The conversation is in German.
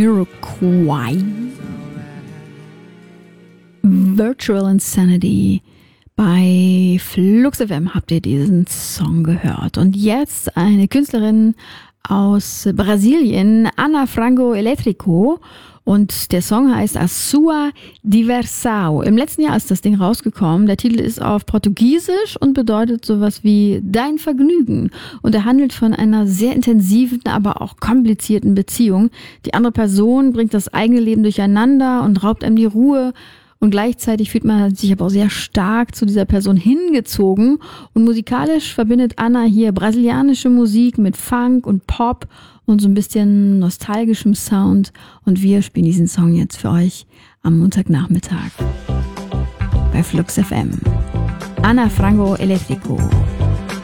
Jamiroquai. Virtual Insanity. Bei Flux FM habt ihr diesen Song gehört. Und jetzt eine Künstlerin aus Brasilien, Ana Frango Elétrico. Und der Song heißt A Sua Diversão. Im letzten Jahr ist das Ding rausgekommen. Der Titel ist auf Portugiesisch und bedeutet sowas wie Dein Vergnügen. Und er handelt von einer sehr intensiven, aber auch komplizierten Beziehung. Die andere Person bringt das eigene Leben durcheinander und raubt einem die Ruhe. Und gleichzeitig fühlt man sich aber auch sehr stark zu dieser Person hingezogen. Und musikalisch verbindet Anna hier brasilianische Musik mit Funk und Pop und so ein bisschen nostalgischem Sound. Und wir spielen diesen Song jetzt für euch am Montagnachmittag bei Flux FM. Ana Frango Elétrico.